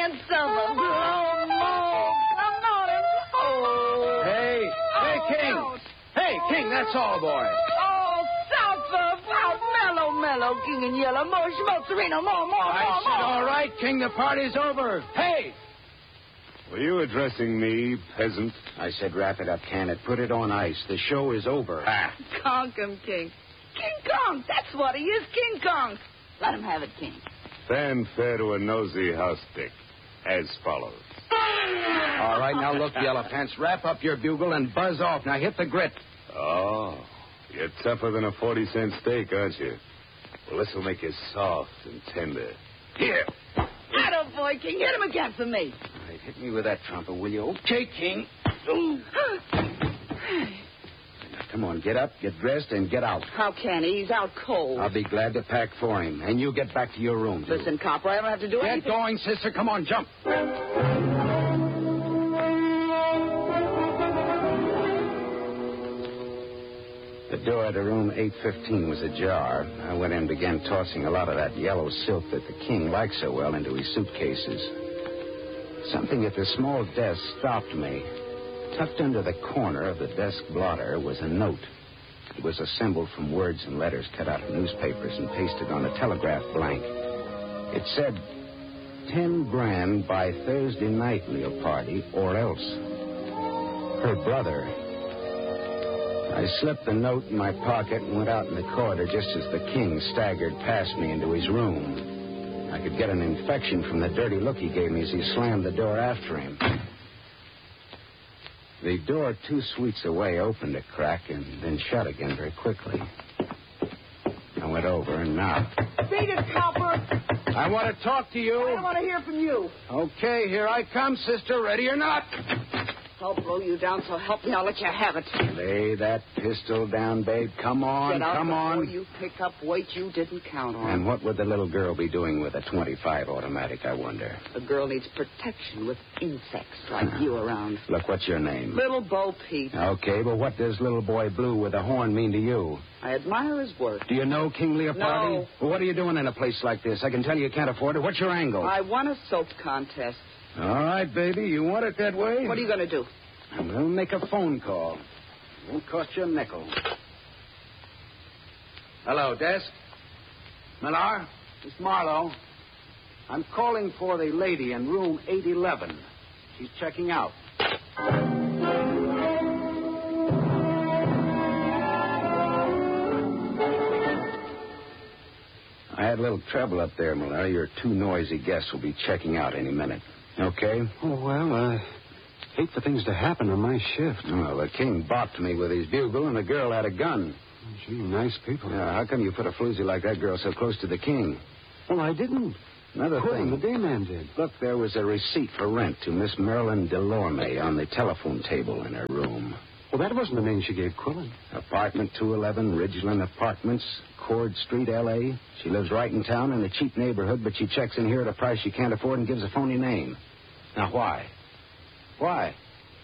sense of a blow more. Come on and blow. Hey, King. Hey, King, that's all, boy. Oh, South out, mellow, King and yellow, more schmozzarino, more. I said, all right, King, the party's over. Hey! Were you addressing me, peasant? I said, wrap it up, can it? Put it on ice. The show is over. Conk him, King. King Kong, that's what he is, King Kong. Let him have it, King. Fanfare to a nosy house dick, as follows. All right, now look, Yellow Pants, wrap up your bugle and buzz off. Now hit the grit. Oh, you're tougher than a 40-cent steak, aren't you? Well, this will make you soft and tender. Here. Attaboy, King. Hit him again for me. All right, hit me with that trumpet, will you? Okay, King. Now, come on, get up, get dressed, and get out. How can he? He's out cold. I'll be glad to pack for him. And you get back to your room, too. Listen, Copper, I don't have to do anything. Get going, sister. Come on, jump. The door to room 815 was ajar. I went in and began tossing a lot of that yellow silk that the king liked so well into his suitcases. Something at the small desk stopped me. Tucked under the corner of the desk blotter was a note. It was assembled from words and letters cut out of newspapers and pasted on a telegraph blank. It said, 10 grand by Thursday night, Leopardi, or else. Her brother. I slipped the note in my pocket and went out in the corridor just as the king staggered past me into his room. I could get an infection from the dirty look he gave me as he slammed the door after him. The door 2 suites away opened a crack and then shut again very quickly. I went over and knocked. Beat it, Copper. I want to talk to you. I don't want to hear from you. Okay, here I come, sister. Ready or not? I'll blow you down, so help me, I'll let you have it. Lay that pistol down, babe. Come on, Get out come on. before you pick up weight you didn't count on. And what would the little girl be doing with a .25 automatic, I wonder? A girl needs protection with insects like you around. Look, what's your name? Little Bo Peep. Okay, but what does little boy Blue with a horn mean to you? I admire his work. Do you know King Leopardi? No. Well, what are you doing in a place like this? I can tell you can't afford it. What's your angle? I won a soap contest. All right, baby. You want it that way? What are you going to do? I'm going to make a phone call. It won't cost you a nickel. Hello, desk. Millar, it's Marlowe. I'm calling for the lady in room 811. She's checking out. I had a little trouble up there, Millar. Your 2 noisy guests will be checking out any minute. Okay? Oh, well, hate for things to happen on my shift. Well, the king bopped me with his bugle, and the girl had a gun. Gee, nice people. Yeah, how come you put a floozy like that girl so close to the king? Well, I didn't. Another thing. The dayman did. Look, there was a receipt for rent to Miss Marilyn Delorme on the telephone table in her room. Well, that wasn't the name she gave Quillen. Apartment 211, Ridgeland Apartments, Cord Street, L.A. She lives right in town in a cheap neighborhood, but she checks in here at a price she can't afford and gives a phony name. Now, why? Why?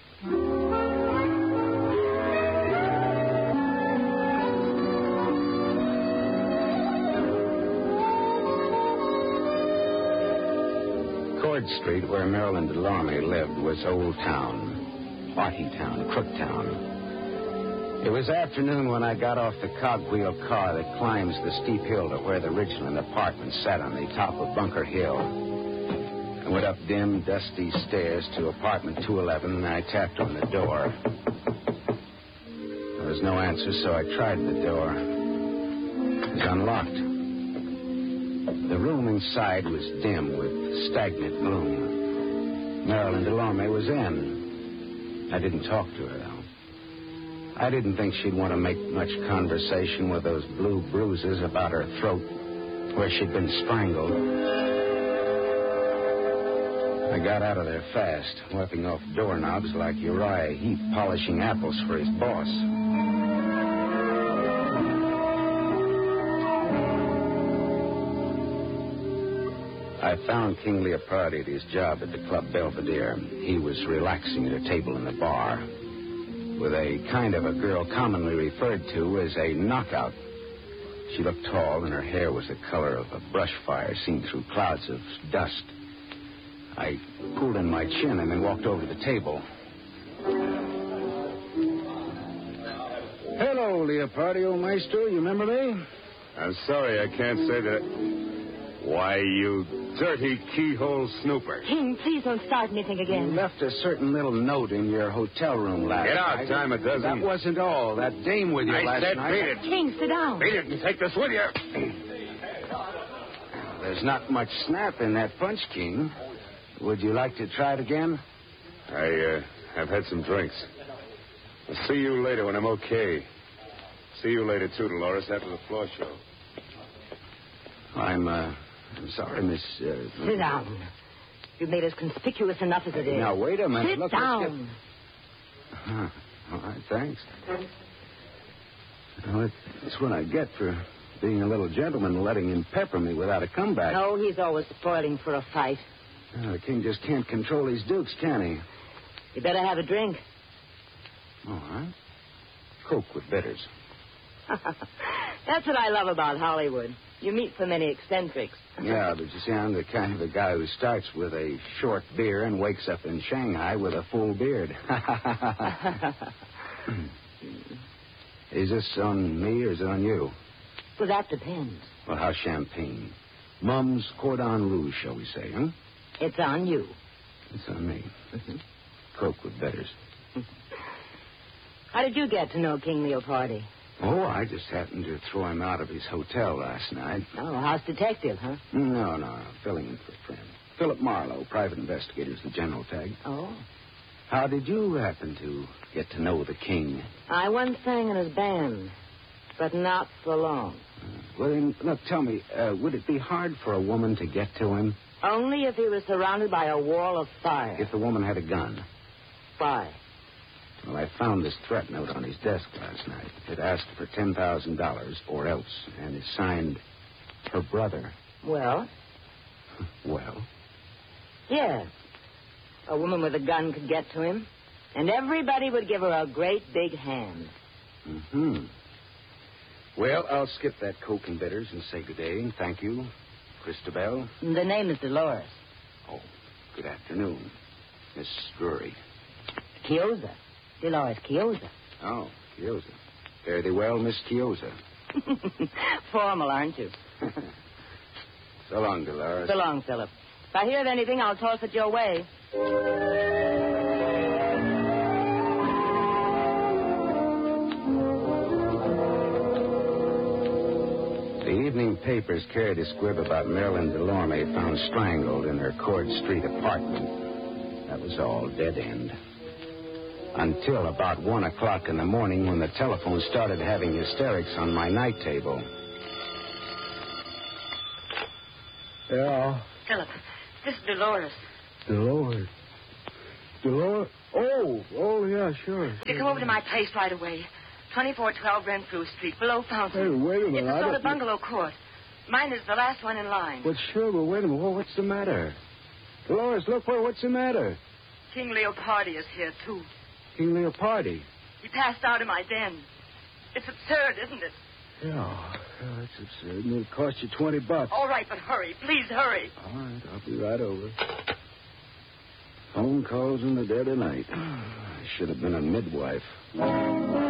Cord Street, where Marilyn Delorme lived, was Old Town, Party Town, Crook Town. It was afternoon when I got off the cogwheel car that climbs the steep hill to where the Ridgeland Apartments sat on the top of Bunker Hill. I went up dim, dusty stairs to apartment 211, and I tapped on the door. There was no answer, so I tried the door. It was unlocked. The room inside was dim with stagnant gloom. Marilyn Delorme was in. I didn't talk to her, though. I didn't think she'd want to make much conversation with those blue bruises about her throat where she'd been strangled. I got out of there fast, wiping off doorknobs like Uriah Heep polishing apples for his boss. I found King Leopardi at his job at the Club Belvedere. He was relaxing at a table in the bar with a kind of a girl commonly referred to as a knockout. She looked tall, and her hair was the color of a brush fire seen through clouds of dust. I pulled in my chin and then walked over to the table. Hello, Leopardio Maestro. You remember me? I'm sorry, I can't say that. Why, you dirty keyhole snooper. King, please don't start anything You again. left a certain little note in your hotel room last Get out, night. time a dozen. That wasn't all. That dame with you I last said night. beat it. King, sit down. Beat it and take this with you. There's not much snap in that punch, King. Would you like to try it again? I've had some drinks. I'll see you later when I'm okay. See you later, too, Dolores, after the floor show. I'm sorry, Miss... Sit down. You've made us conspicuous enough as it is. Now, wait a minute. Sit Look, down. Huh. All right, thanks. Well, it's what I get for being a little gentleman and letting him pepper me without a comeback. No, he's always spoiling for a fight. The king just can't control his dukes, can he? You better have a drink. All right. Coke with bitters. That's what I love about Hollywood. You meet so many eccentrics. Yeah, but you see, I'm the kind of a guy who starts with a short beer and wakes up in Shanghai with a full beard. Is this on me or is it on you? Well, that depends. Well, how's champagne? Mum's Cordon Rouge, shall we say, huh? It's on you. It's on me. Coke with bitters. How did you get to know King Leopardi? Oh, I just happened to throw him out of his hotel last night. Oh, house detective, huh? No. Filling in for a friend. Philip Marlowe, private investigator's the general tag. Oh. How did you happen to get to know the king? I once sang in his band, but not for long. Well, then, look, tell me, would it be hard for a woman to get to him Only if he was surrounded by a wall of fire. if the woman had a gun? Why? Well, I found this threat note on his desk last night. It asked for $10,000 or else, and it's signed her brother. Well, Well, yes. A woman with a gun could get to him, and everybody would give her a great big hand. Well, I'll skip that Coke and bitters and say good day and thank you, Christabel. The name is Dolores. Oh, good afternoon, Miss Drury. Chiozza. Dolores Chiozza. Oh, Chiozza. Fare thee well, Miss Chiozza. Formal, aren't you? So long, Dolores. So long, Philip. If I hear of anything, I'll toss it your way. The evening papers carried a squib about Marilyn Delorme found strangled in her Cord Street apartment. That was all, dead end. Until about 1 o'clock in the morning when the telephone started having hysterics on my night table. Yeah. Philip, this is Dolores. Dolores. Dolores? Oh, yeah, sure. You come over to my place right away. 2412 Renfrew Street, below Fountain. Hey, wait a minute. It's a sort of bungalow court. Mine is the last one in line. Well, sure, but wait a minute. What's the matter? Dolores, look, what's the matter? King Leopardi is here, too. King Leopardi. He passed out of my den. It's absurd, isn't it? Yeah, that's absurd. And it'll cost you $20. All right, but hurry. Please hurry. All right, I'll be right over. Phone calls in the dead of night. I should have been a midwife.